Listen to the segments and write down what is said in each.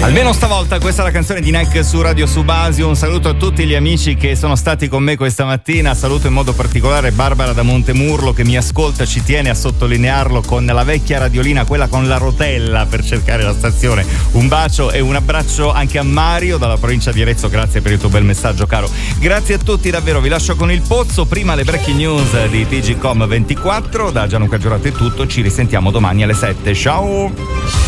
Almeno stavolta questa è la canzone di Neck su Radio Subasio. Un saluto a tutti gli amici che sono stati con me questa mattina. Saluto in modo particolare Barbara da Montemurlo che mi ascolta, ci tiene a sottolinearlo, con la vecchia radiolina, quella con la rotella per cercare la stazione. Un bacio e un abbraccio anche a Mario dalla provincia di Arezzo. Grazie per il tuo bel messaggio, caro. Grazie a tutti davvero. Vi lascio con il Pozzo, prima le breaking news di TGcom 24. Da Gianluca Giurato è tutto, ci risentiamo domani alle 7. Ciao.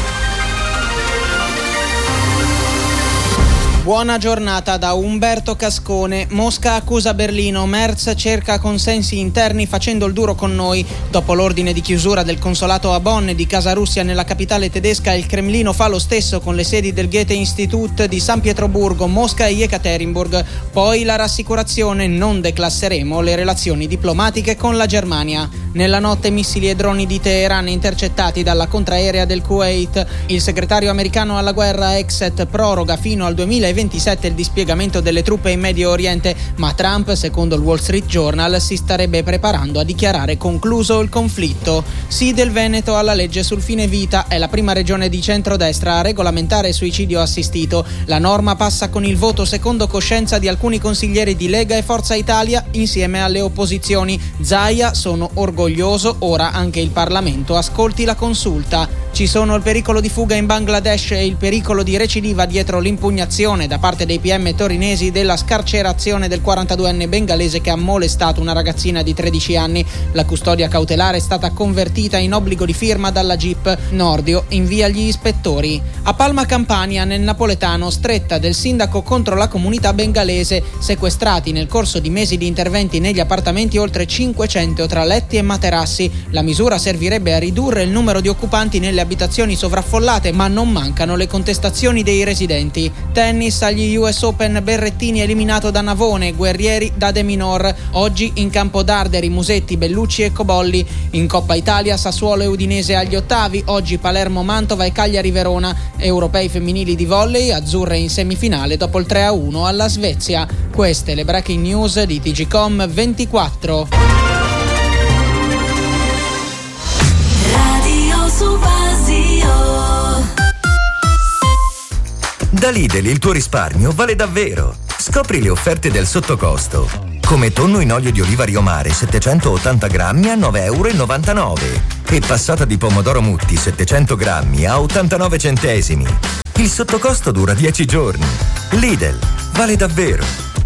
Buona giornata da Umberto Cascone. Mosca accusa Berlino, Merz cerca consensi interni facendo il duro con noi. Dopo l'ordine di chiusura del consolato a Bonn e di Casa Russia nella capitale tedesca, il Cremlino fa lo stesso con le sedi del Goethe-Institut di San Pietroburgo, Mosca e Ekaterinburg. Poi la rassicurazione: non declasseremo le relazioni diplomatiche con la Germania. Nella notte missili e droni di Teheran intercettati dalla contraerea del Kuwait. Il segretario americano alla guerra Exet proroga fino al 2027 il dispiegamento delle truppe in Medio Oriente, ma Trump, secondo il Wall Street Journal, si starebbe preparando a dichiarare concluso il conflitto. Sì del Veneto alla legge sul fine vita, è la prima regione di centrodestra a regolamentare il suicidio assistito. La norma passa con il voto secondo coscienza di alcuni consiglieri di Lega e Forza Italia insieme alle opposizioni. Zaia: sono orgoglioso, ora anche il Parlamento ascolti la consulta. Ci sono il pericolo di fuga in Bangladesh e il pericolo di recidiva dietro l'impugnazione da parte dei PM torinesi della scarcerazione del 42enne bengalese che ha molestato una ragazzina di 13 anni. La custodia cautelare è stata convertita in obbligo di firma dalla GIP. Nordio invia gli ispettori. A Palma Campania, nel napoletano, stretta del sindaco contro la comunità bengalese. Sequestrati nel corso di mesi di interventi negli appartamenti oltre 500 tra letti e materassi. La misura servirebbe a ridurre il numero di occupanti nelle abitazioni sovraffollate, ma non mancano le contestazioni dei residenti. Tennis agli US Open, Berrettini eliminato da Navone, Guerrieri da De Minor. Oggi in campo Darderi, Musetti, Bellucci e Cobolli. In Coppa Italia, Sassuolo e Udinese agli ottavi. Oggi Palermo, Mantova e Cagliari Verona. Europei femminili di volley, azzurre in semifinale dopo il 3-1 alla Svezia. Queste le breaking news di TGcom 24. Da Lidl il tuo risparmio vale davvero. Scopri le offerte del sottocosto. Come tonno in olio di oliva Rio Mare 780 grammi a €9,99 e passata di pomodoro Mutti 700 grammi a 89 centesimi. Il sottocosto dura 10 giorni. Lidl vale davvero.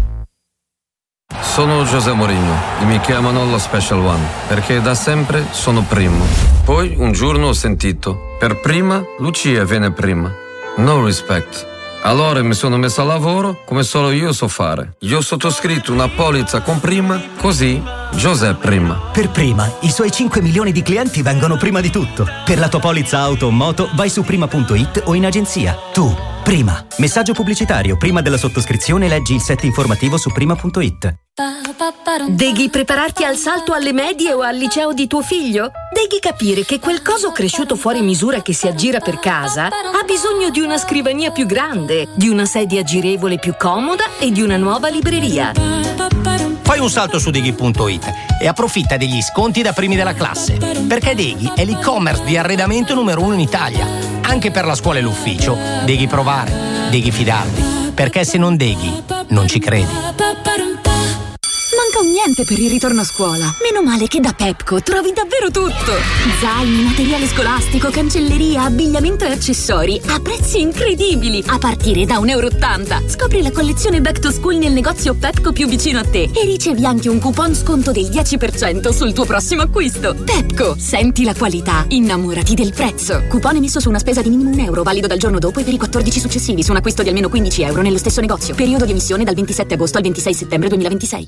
Sono José Mourinho e mi chiamano lo Special One perché da sempre sono primo. Poi un giorno ho sentito: per prima Lucia viene prima. No respect. Allora mi sono messo a lavoro come solo io so fare. Io ho sottoscritto una polizza con Prima, così José Prima. Per Prima, i suoi 5 milioni di clienti vengono prima di tutto. Per la tua polizza auto o moto vai su prima.it o in agenzia. Tu, Prima. Messaggio pubblicitario. Prima della sottoscrizione leggi il set informativo su prima.it. Devi prepararti al salto alle medie o al liceo di tuo figlio? Devi capire che quel coso cresciuto fuori misura che si aggira per casa ha bisogno di una scrivania più grande, di una sedia girevole più comoda e di una nuova libreria. Fai un salto su Deghi.it e approfitta degli sconti da primi della classe, perché Deghi è l'e-commerce di arredamento numero 1 in Italia. Anche per la scuola e l'ufficio, Deghi provare, Deghi fidarti, perché se non Deghi non ci credi. Manca un niente per il ritorno a scuola. Meno male che da Pepco trovi davvero tutto. Zaini, materiale scolastico, cancelleria, abbigliamento e accessori a prezzi incredibili, a partire da €1,80. Scopri la collezione Back to School nel negozio Pepco più vicino a te e ricevi anche un coupon sconto del 10% sul tuo prossimo acquisto. Pepco, senti la qualità, innamorati del prezzo. Coupon emesso su una spesa di minimo €1, valido dal giorno dopo e per i 14 successivi su un acquisto di almeno €15 nello stesso negozio. Periodo di emissione dal 27 agosto al 26 settembre 2026.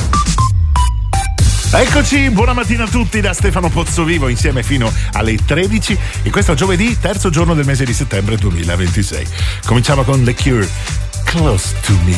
Eccoci, buona mattina a tutti da Stefano Pozzovivo, insieme fino alle 13 e questo giovedì, terzo giorno del mese di settembre 2026. Cominciamo con The Cure, Close to Me.